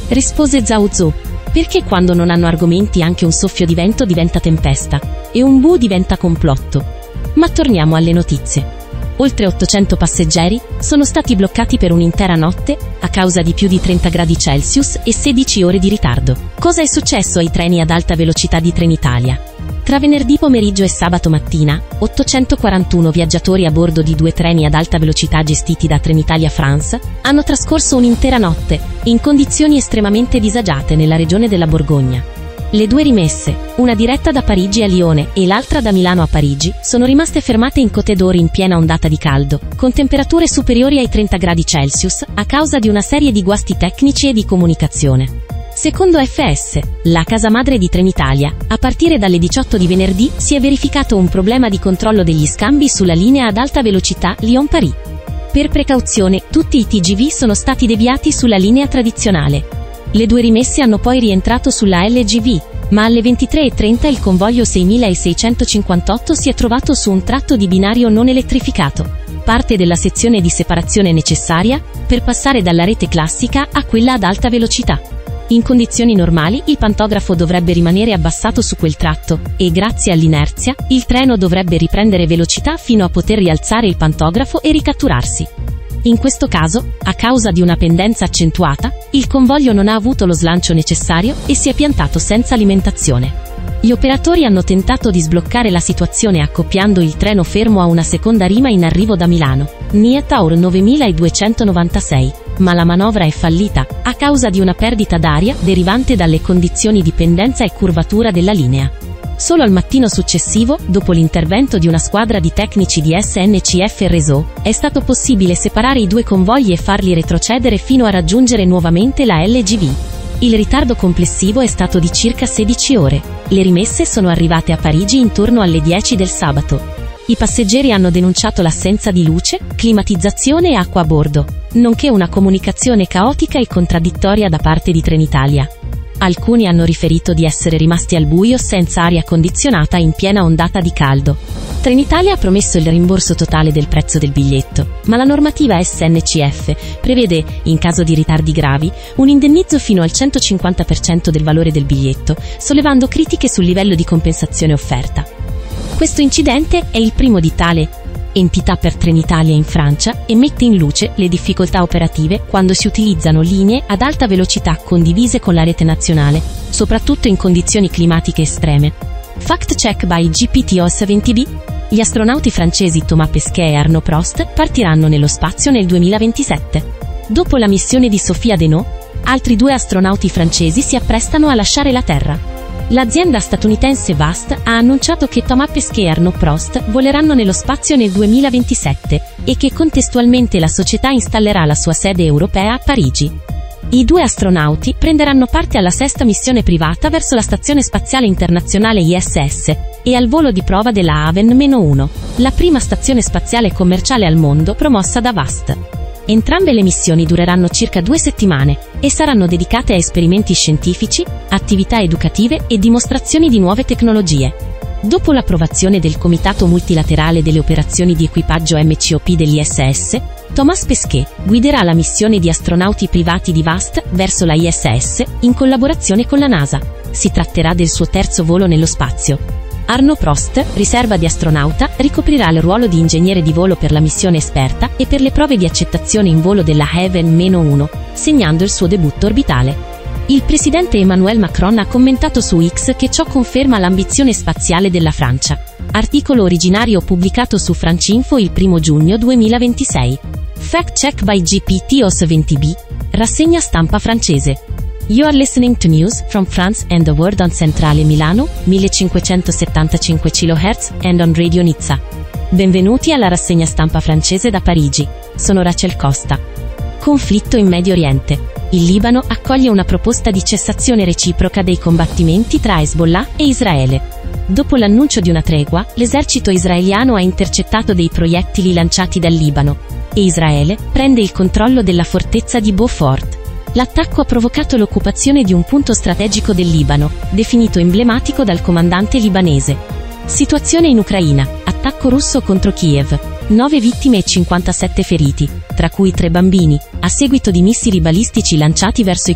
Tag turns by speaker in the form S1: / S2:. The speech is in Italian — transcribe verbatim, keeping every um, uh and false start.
S1: rispose Zhao Zhou. Perché quando non hanno argomenti anche un soffio di vento diventa tempesta, e un bu diventa complotto? Ma torniamo alle notizie. Oltre ottocento passeggeri sono stati bloccati per un'intera notte a causa di più di trenta gradi Celsius e sedici ore di ritardo. Cosa è successo ai treni ad alta velocità di Trenitalia? Tra venerdì pomeriggio e sabato mattina, ottocentoquarantuno viaggiatori a bordo di due treni ad alta velocità gestiti da Trenitalia France hanno trascorso un'intera notte in condizioni estremamente disagiate nella regione della Borgogna. Le due rimesse, una diretta da Parigi a Lione e l'altra da Milano a Parigi, sono rimaste fermate in Côte d'Or in piena ondata di caldo, con temperature superiori ai trenta gradi Celsius, a causa di una serie di guasti tecnici e di comunicazione. Secondo F S, la casa madre di Trenitalia, a partire dalle diciotto di venerdì si è verificato un problema di controllo degli scambi sulla linea ad alta velocità Lyon-Paris. Per precauzione, tutti i T G V sono stati deviati sulla linea tradizionale. Le due rimesse hanno poi rientrato sulla L G V, ma alle ventitré e trenta il convoglio seimilaseicentocinquantotto si è trovato su un tratto di binario non elettrificato, parte della sezione di separazione necessaria per passare dalla rete classica a quella ad alta velocità. In condizioni normali il pantografo dovrebbe rimanere abbassato su quel tratto e, grazie all'inerzia, il treno dovrebbe riprendere velocità fino a poter rialzare il pantografo e ricatturarsi. In questo caso, a causa di una pendenza accentuata, il convoglio non ha avuto lo slancio necessario e si è piantato senza alimentazione. Gli operatori hanno tentato di sbloccare la situazione accoppiando il treno fermo a una seconda rima in arrivo da Milano, Nietaur novemiladuecentonovantasei, ma la manovra è fallita, a causa di una perdita d'aria derivante dalle condizioni di pendenza e curvatura della linea. Solo al mattino successivo, dopo l'intervento di una squadra di tecnici di S N C F Réseau, è stato possibile separare i due convogli e farli retrocedere fino a raggiungere nuovamente la L G V. Il ritardo complessivo è stato di circa sedici ore. Le rimesse sono arrivate a Parigi intorno alle dieci del sabato. I passeggeri hanno denunciato l'assenza di luce, climatizzazione e acqua a bordo, nonché una comunicazione caotica e contraddittoria da parte di Trenitalia. Alcuni hanno riferito di essere rimasti al buio senza aria condizionata in piena ondata di caldo. Trenitalia ha promesso il rimborso totale del prezzo del biglietto, ma la normativa S N C F prevede, in caso di ritardi gravi, un indennizzo fino al centocinquanta per cento del valore del biglietto, sollevando critiche sul livello di compensazione offerta. Questo incidente è il primo di tale entità per Trenitalia in Francia e mette in luce le difficoltà operative quando si utilizzano linee ad alta velocità condivise con la rete nazionale, soprattutto in condizioni climatiche estreme. Fact check by G P T O S venti B. Gli astronauti francesi Thomas Pesquet e Arnaud Prost partiranno nello spazio nel duemilaventisette. Dopo la missione di Sophia Deneau, altri due astronauti francesi si apprestano a lasciare la Terra. L'azienda statunitense Vast ha annunciato che Thomas Pesquet e Arnaud Prost voleranno nello spazio nel duemilaventisette e che contestualmente la società installerà la sua sede europea a Parigi. I due astronauti prenderanno parte alla sesta missione privata verso la Stazione Spaziale Internazionale I S S e al volo di prova della Haven uno, la prima stazione spaziale commerciale al mondo promossa da Vast. Entrambe le missioni dureranno circa due settimane e saranno dedicate a esperimenti scientifici, attività educative e dimostrazioni di nuove tecnologie. Dopo l'approvazione del Comitato Multilaterale delle Operazioni di Equipaggio M C O P dell'I S S, Thomas Pesquet guiderà la missione di astronauti privati di Vast verso la I S S in collaborazione con la NASA. Si tratterà del suo terzo volo nello spazio. Arnaud Prost, riserva di astronauta, ricoprirà il ruolo di ingegnere di volo per la missione esperta e per le prove di accettazione in volo della Haven uno, segnando il suo debutto orbitale. Il presidente Emmanuel Macron ha commentato su X che ciò conferma l'ambizione spaziale della Francia. Articolo originario pubblicato su Francinfo il primo giugno duemilaventisei. Fact check by G P T O S venti B. Rassegna stampa francese. You are listening to news from France and the world on Centrale Milano, millecinquecentosettantacinque chilohertz, and on Radio Nizza. Benvenuti alla rassegna stampa francese da Parigi. Sono Rachel Costa. Conflitto in Medio Oriente. Il Libano accoglie una proposta di cessazione reciproca dei combattimenti tra Hezbollah e Israele. Dopo l'annuncio di una tregua, l'esercito israeliano ha intercettato dei proiettili lanciati dal Libano e Israele prende il controllo della fortezza di Beaufort. L'attacco ha provocato l'occupazione di un punto strategico del Libano, definito emblematico dal comandante libanese. Situazione in Ucraina. Attacco russo contro Kiev. nove vittime e cinquantasette feriti, tra cui tre bambini, a seguito di missili balistici lanciati verso i